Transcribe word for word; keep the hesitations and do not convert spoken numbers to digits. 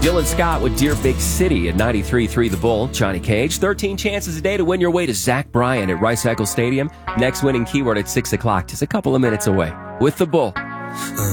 Dylan Scott with Dear Big City at ninety-three point three The Bull. Johnny Cage, thirteen chances a day to win your way to Zach Bryan at Rice Eccles Stadium. Next winning keyword at six o'clock, just a couple of minutes away with The Bull.